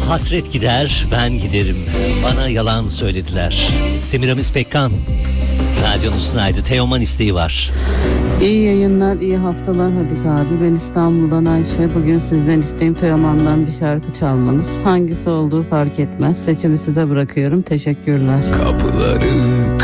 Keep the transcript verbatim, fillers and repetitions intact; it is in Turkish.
Hasret gider, ben giderim. Bana yalan söylediler. Semiramis Pekkan. Radyonun sunaydı. Teoman isteği var. İyi yayınlar, iyi haftalar Haluk abi. Ben İstanbul'dan Ayşe. Bugün sizden isteğim Teoman'dan bir şarkı çalmanız. Hangisi olduğu fark etmez. Seçimi size bırakıyorum. Teşekkürler. Kapıları